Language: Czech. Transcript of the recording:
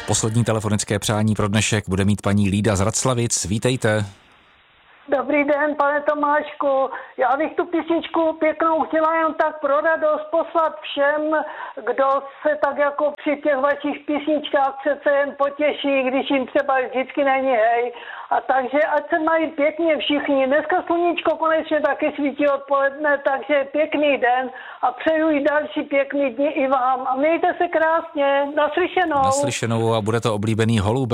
Poslední telefonické přání pro dnešek bude mít paní Lída z Raclavic. Vítejte. Dobrý den, pane Tomášku. Já bych tu písničku pěknou chtěla jen tak pro radost poslat všem, kdo se tak jako při těch vašich písničkách přece jen potěší, když jim třeba vždycky není hej. A takže ať se mají pěkně všichni. Dneska sluníčko konečně taky svítí odpoledne, takže pěkný den a přeju i další pěkný dny i vám. A mějte se krásně. Naslyšenou. Naslyšenou a bude to oblíbený holub.